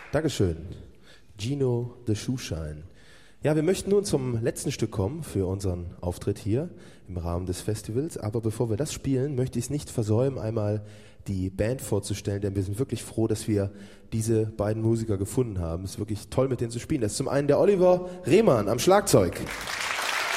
Dankeschön. Gino the Shoeshine. Ja, wir möchten nun zum letzten Stück kommen für unseren Auftritt hier im Rahmen des Festivals. Aber bevor wir das spielen, möchte ich es nicht versäumen, einmal die Band vorzustellen, denn wir sind wirklich froh, dass wir diese beiden Musiker gefunden haben. Es ist wirklich toll, mit denen zu spielen. Das ist zum einen der Oliver Rehmann am Schlagzeug.